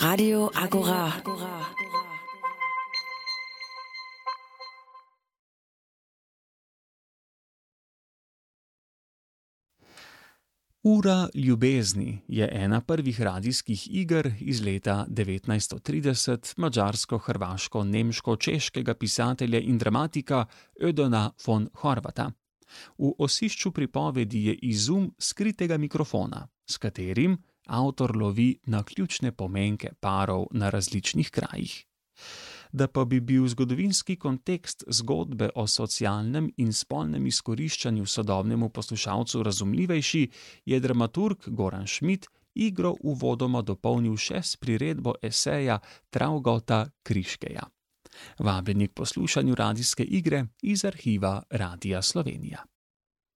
Radio Agora. Ura ljubezni je ena prvih radijskih iger iz leta 1930 madžarsko-hrvaško-nemško-češkega pisatelja in dramatika Ödona von Horvata. V osišču pripovedi je izum skritega mikrofona, s katerim avtor lovi naključne pomenke parov na različnih krajih. Da pa bi bil zgodovinski kontekst zgodbe o socialnem in spolnem izkoriščanju sodobnemu poslušalcu razumljivejši, je dramaturg Goran Schmidt igro uvodoma dopolnil še s priredbo eseja Traugota Kriškeja. Vabljeni k poslušanju radijske igre iz arhiva Radia Slovenija.